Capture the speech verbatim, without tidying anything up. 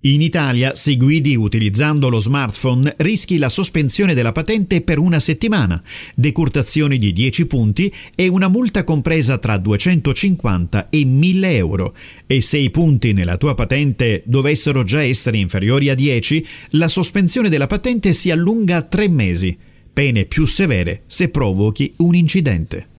In Italia, se guidi utilizzando lo smartphone, rischi la sospensione della patente per una settimana, decurtazioni di dieci punti e una multa compresa tra duecentocinquanta e mille euro. E se i punti nella tua patente dovessero già essere inferiori a dieci, la sospensione della patente si allunga a tre mesi. Pene più severe se provochi un incidente.